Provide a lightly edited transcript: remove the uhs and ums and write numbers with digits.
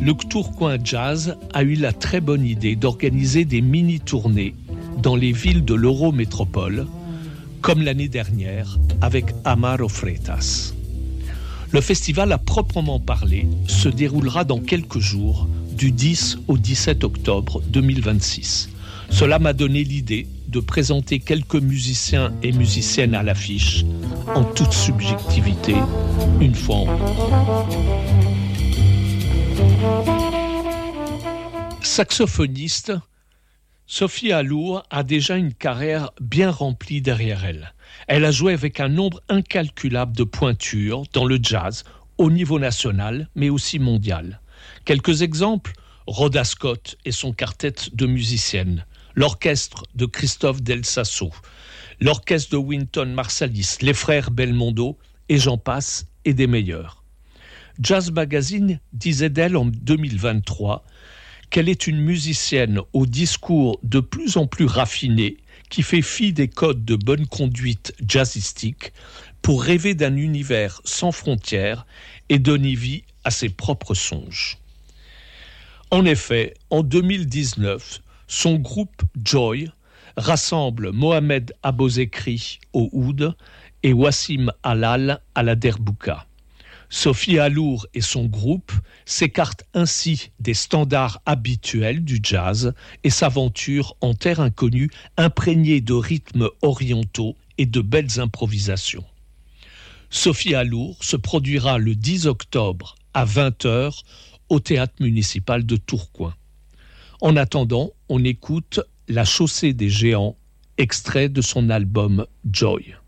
le Tourcoing Jazz a eu la très bonne idée d'organiser des mini-tournées dans les villes de l'Eurométropole, comme l'année dernière avec Amaro Freitas. Le festival à proprement parler se déroulera dans quelques jours, du 10 au 17 octobre 2026. Cela m'a donné l'idée de présenter quelques musiciens et musiciennes à l'affiche, en toute subjectivité, une fois en plus. Saxophoniste, Sophie Alour a déjà une carrière bien remplie derrière elle. Elle a joué avec un nombre incalculable de pointures dans le jazz, au niveau national, mais aussi mondial. Quelques exemples, Rhoda Scott et son quartet de musiciennes, l'orchestre de Christophe Del Sasso, l'orchestre de Wynton Marsalis, les frères Belmondo, et j'en passe, et des meilleurs. Jazz Magazine disait d'elle en 2023 qu'elle est une musicienne au discours de plus en plus raffiné qui fait fi des codes de bonne conduite jazzistique pour rêver d'un univers sans frontières et donner vie à ses propres songes. En effet, en 2019, son groupe Joy rassemble Mohamed Abozekri au oud et Wassim Halal à la derbouka. Sophie Alour et son groupe s'écartent ainsi des standards habituels du jazz et s'aventurent en terre inconnue, imprégnée de rythmes orientaux et de belles improvisations. Sophie Alour se produira le 10 octobre à 20h au Théâtre municipal de Tourcoing. En attendant, on écoute La Chaussée des Géants, extrait de son album Joy.